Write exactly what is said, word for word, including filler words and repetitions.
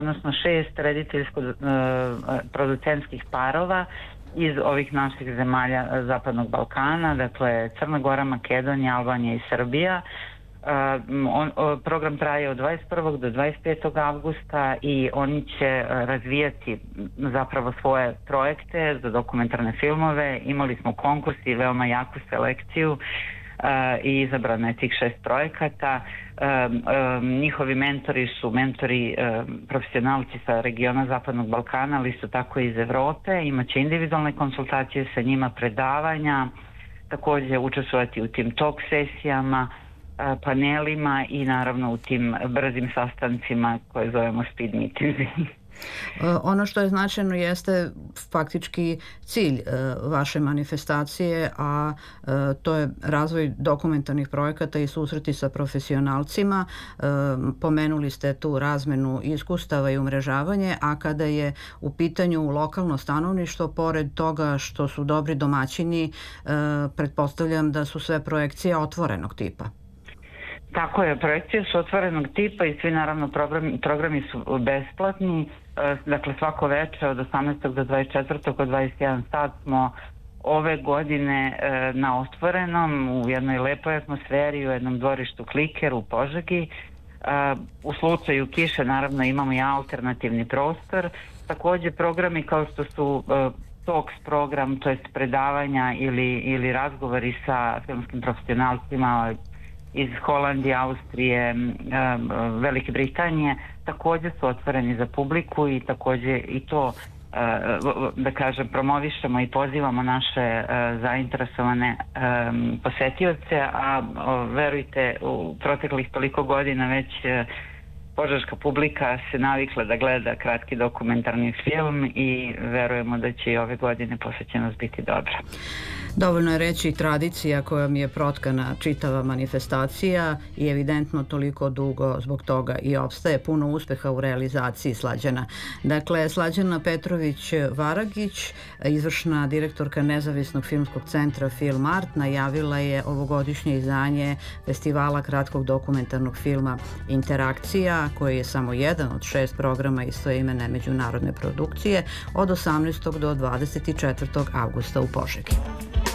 odnosno šest rediteljsko-producentskih parova iz ovih naših zemalja Zapadnog Balkana, dakle Crna Gora, Makedonija, Albanija i Srbija. On, program traje od dvadeset prvog do dvadeset petog avgusta i oni će razvijati zapravo svoje projekte za dokumentarne filmove. Imali smo konkurs i veoma jaku selekciju i izabrano je tih šest projekata. Njihovi mentori su mentori profesionalci sa regiona Zapadnog Balkana, ali su tako i iz Evrope. Imaće individualne konsultacije sa njima, predavanja, takođe učestvovati u tim talk sesijama, panelima i naravno u tim brzim sastancima koje zovemo speed meetingsi. Ono što je značajno jeste faktički cilj vaše manifestacije, a to je razvoj dokumentarnih projekata i susreti sa profesionalcima. Pomenuli ste tu razmenu iskustava i umrežavanje, a kada je u pitanju lokalno stanovništvo, pored toga što su dobri domaćini, pretpostavljam da su sve projekcije otvorenog tipa. Tako je, projekcije su otvorenog tipa i svi naravno programi, programi su besplatni. Dakle, svako veče od osamnaestog do dvadeset četvrtog od dvadeset jedan sat smo ove godine na otvorenom, u jednoj lepoj atmosferi, u jednom dvorištu Kliker u Požegi. U slučaju kiše naravno imamo i alternativni prostor. Takođe programi kao što su talks program, to jest predavanja ili, ili razgovori sa filmskim profesionalcima iz Holandije, Austrije, Velike Britanije, takođe su otvoreni za publiku i takođe i to, da kažem, promovišemo i pozivamo naše zainteresovane posetioce, a verujte, u proteklih toliko godina već požeška publika se navikla da gleda kratki dokumentarni film i verujemo da će i ove godine posvećenost biti dobra. Dovoljno je reći tradicija kojom je protkana čitava manifestacija i evidentno toliko dugo zbog toga i opstaje. Puno uspeha u realizaciji Slađana. Dakle, Slađana Petrović-Varagić, izvršna direktorka Nezavisnog filmskog centra Film Art, najavila je ovogodišnje izdanje festivala kratkog dokumentarnog filma Interakcija, koji je samo jedan od šest programa istoimene međunarodne produkcije od osamnaestog do dvadeset četvrtog avgusta u Požegi.